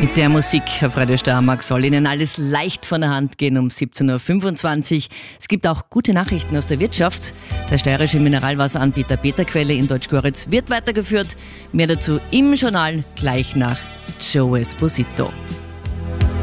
Mit der Musik auf Radio Steiermark soll Ihnen alles leicht von der Hand gehen um 17.25 Uhr. Es gibt auch gute Nachrichten aus der Wirtschaft. Der steirische Mineralwasseranbieter Beta-Quelle in Deutschgoritz wird weitergeführt. Mehr dazu im Journal gleich nach Joe Esposito.